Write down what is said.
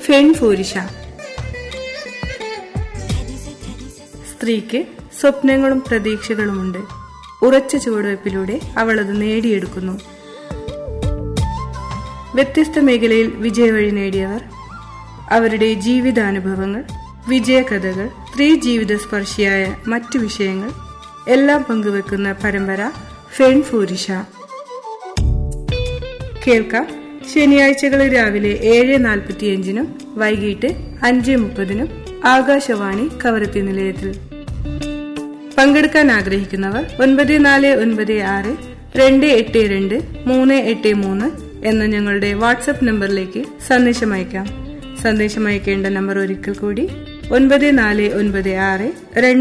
ഫെൺഫൂരിഷ. സ്ത്രീക്ക് സ്വപ്നങ്ങളും പ്രതീക്ഷകളുമുണ്ട്. ഉറച്ച ചുവടുവയ്പിലൂടെ അവൾ അത് നേടിയെടുക്കുന്നു. വ്യത്യസ്ത മേഖലയിൽ വിജയവഴി നേടിയവർ, അവരുടെ ജീവിതാനുഭവങ്ങൾ, വിജയകഥകൾ, സ്ത്രീ ജീവിത സ്പർശിയായ മറ്റു വിഷയങ്ങൾ എല്ലാം പങ്കുവെക്കുന്ന പരമ്പര ഫെൺഫൂരിഷ. കേൾക്കാം ശനിയാഴ്ചകളിൽ രാവിലെ 7:45 വൈകിട്ട് 5:30 ആകാശവാണി കവരത്തി നിലയത്തിൽ. പങ്കെടുക്കാൻ ആഗ്രഹിക്കുന്നവർ 9496-282-383 എന്ന ഞങ്ങളുടെ വാട്സ്ആപ്പ് നമ്പറിലേക്ക് സന്ദേശം അയക്കാം. സന്ദേശം അയക്കേണ്ട നമ്പർ ഒരിക്കൽ കൂടി 9496